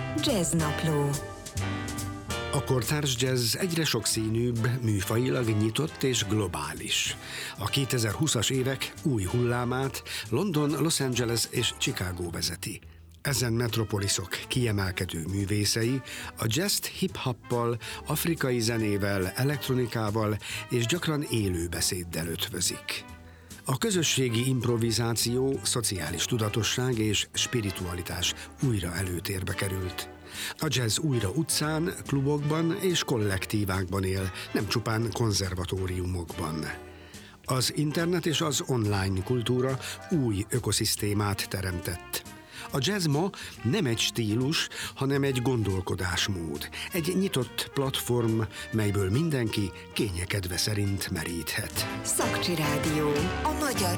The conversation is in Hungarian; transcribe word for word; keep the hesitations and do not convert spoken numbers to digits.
Jazznapló. A kortárs jazz egyre sokszínűbb, műfajilag nyitott és globális. A kétezer-húszas évek új hullámát London, Los Angeles és Chicago vezeti. Ezen metropoliszok kiemelkedő művészei a jazzt hip-hoppal, afrikai zenével, elektronikával és gyakran élő beszéddel ötvözik. A közösségi improvizáció, szociális tudatosság és spiritualitás újra előtérbe került. A jazz újra utcán, klubokban és kollektívákban él, nem csupán konzervatóriumokban. Az internet és az online kultúra új ökoszisztémát teremtett. A jazz ma nem egy stílus, hanem egy gondolkodásmód, egy nyitott platform, melyből mindenki kényekedve szerint meríthet. Szakcsi Rádió, a magyar